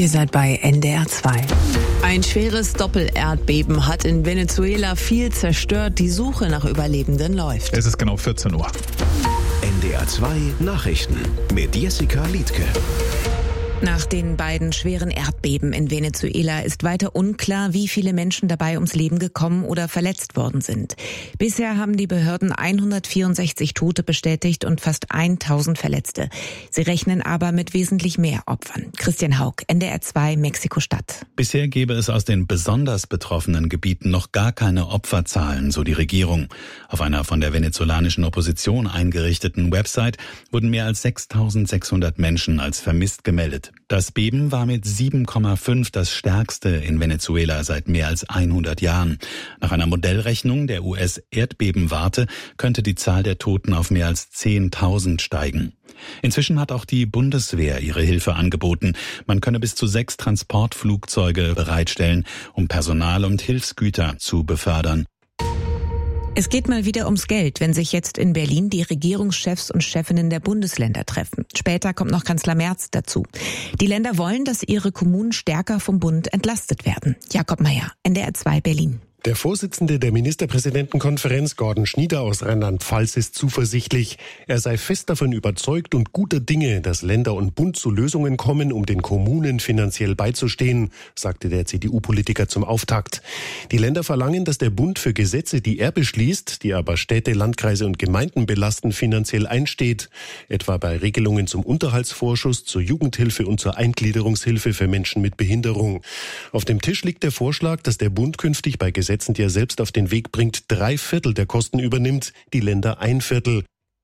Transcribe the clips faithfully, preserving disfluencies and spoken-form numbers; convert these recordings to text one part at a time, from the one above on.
Ihr seid bei N D R zwei. Ein schweres Doppelerdbeben hat in Venezuela viel zerstört. Die Suche nach Überlebenden läuft. Es ist genau vierzehn Uhr. N D R zwei Nachrichten mit Jessica Liedtke. Nach den beiden schweren Erdbeben in Venezuela ist weiter unklar, wie viele Menschen dabei ums Leben gekommen oder verletzt worden sind. Bisher haben die Behörden hundertvierundsechzig Tote bestätigt und fast tausend Verletzte. Sie rechnen aber mit wesentlich mehr Opfern. Christian Haug, N D R zwei, Mexiko-Stadt. Bisher gebe es aus den besonders betroffenen Gebieten noch gar keine Opferzahlen, so die Regierung. Auf einer von der venezolanischen Opposition eingerichteten Website wurden mehr als sechstausendsechshundert Menschen als vermisst gemeldet. Das Beben war mit sieben Komma fünf das stärkste in Venezuela seit mehr als hundert Jahren. Nach einer Modellrechnung der U S-Erdbebenwarte könnte die Zahl der Toten auf mehr als zehntausend steigen. Inzwischen hat auch die Bundeswehr ihre Hilfe angeboten. Man könne bis zu sechs Transportflugzeuge bereitstellen, um Personal und Hilfsgüter zu befördern. Es geht mal wieder ums Geld, wenn sich jetzt in Berlin die Regierungschefs und Chefinnen der Bundesländer treffen. Später kommt noch Kanzler Merz dazu. Die Länder wollen, dass ihre Kommunen stärker vom Bund entlastet werden. Jakob Mayer, N D R zwei Berlin. Der Vorsitzende der Ministerpräsidentenkonferenz, Gordon Schnieder aus Rheinland-Pfalz, ist zuversichtlich. Er sei fest davon überzeugt und guter Dinge, dass Länder und Bund zu Lösungen kommen, um den Kommunen finanziell beizustehen, sagte der C D U-Politiker zum Auftakt. Die Länder verlangen, dass der Bund für Gesetze, die er beschließt, die aber Städte, Landkreise und Gemeinden belasten, finanziell einsteht. Etwa bei Regelungen zum Unterhaltsvorschuss, zur Jugendhilfe und zur Eingliederungshilfe für Menschen mit Behinderung. Auf dem Tisch liegt der Vorschlag, dass der Bund künftig bei Gesetzen, die er selbst auf den Weg bringt, drei Viertel der Kosten übernimmt, die Länder ein Viertel.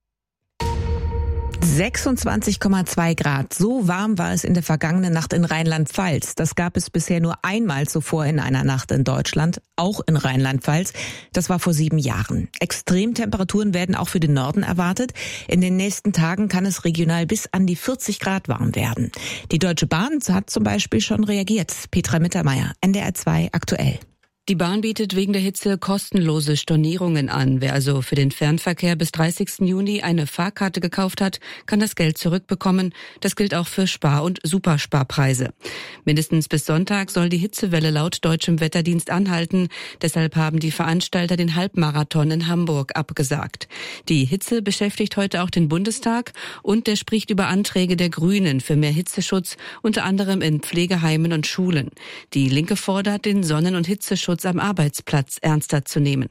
sechsundzwanzig Komma zwei Grad. So warm war es in der vergangenen Nacht in Rheinland-Pfalz. Das gab es bisher nur einmal zuvor in einer Nacht in Deutschland, auch in Rheinland-Pfalz. Das war vor sieben Jahren. Extremtemperaturen werden auch für den Norden erwartet. In den nächsten Tagen kann es regional bis an die vierzig Grad warm werden. Die Deutsche Bahn hat zum Beispiel schon reagiert. Petra Mittermeier, N D R zwei aktuell. Die Bahn bietet wegen der Hitze kostenlose Stornierungen an. Wer also für den Fernverkehr bis dreißigsten Juni eine Fahrkarte gekauft hat, kann das Geld zurückbekommen. Das gilt auch für Spar- und Supersparpreise. Mindestens bis Sonntag soll die Hitzewelle laut deutschem Wetterdienst anhalten. Deshalb haben die Veranstalter den Halbmarathon in Hamburg abgesagt. Die Hitze beschäftigt heute auch den Bundestag und der spricht über Anträge der Grünen für mehr Hitzeschutz, unter anderem in Pflegeheimen und Schulen. Die Linke fordert, den Sonnen- und Hitzeschutz am Arbeitsplatz ernster zu nehmen.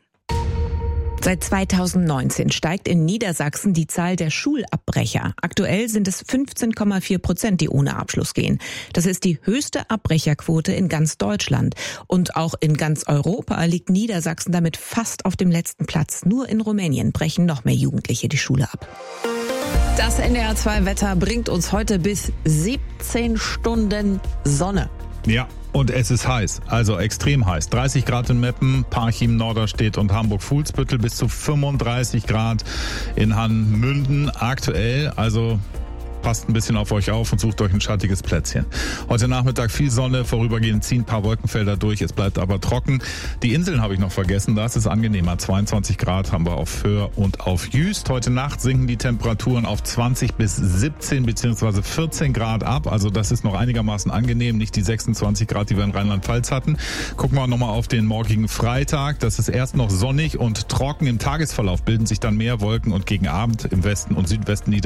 Seit zweitausendneunzehn steigt in Niedersachsen die Zahl der Schulabbrecher. Aktuell sind es fünfzehn Komma vier Prozent, die ohne Abschluss gehen. Das ist die höchste Abbrecherquote in ganz Deutschland. Und auch in ganz Europa liegt Niedersachsen damit fast auf dem letzten Platz. Nur in Rumänien brechen noch mehr Jugendliche die Schule ab. Das N D R zwei Wetter bringt uns heute bis siebzehn Stunden Sonne. Ja, und es ist heiß, also extrem heiß. dreißig Grad in Meppen, Parchim, Norderstedt und Hamburg-Fuhlsbüttel, bis zu fünfunddreißig Grad in Hannmünden aktuell, also passt ein bisschen auf euch auf und sucht euch ein schattiges Plätzchen. Heute Nachmittag viel Sonne, vorübergehend ziehen ein paar Wolkenfelder durch, es bleibt aber trocken. Die Inseln habe ich noch vergessen, da ist es angenehmer. zweiundzwanzig Grad haben wir auf Föhr und auf Jüst. Heute Nacht sinken die Temperaturen auf zwanzig bis siebzehn bzw. vierzehn Grad ab. Also das ist noch einigermaßen angenehm, nicht die sechsundzwanzig Grad, die wir in Rheinland-Pfalz hatten. Gucken wir nochmal auf den morgigen Freitag. Das ist erst noch sonnig und trocken. Im Tagesverlauf bilden sich dann mehr Wolken und gegen Abend im Westen und Südwesten nieder.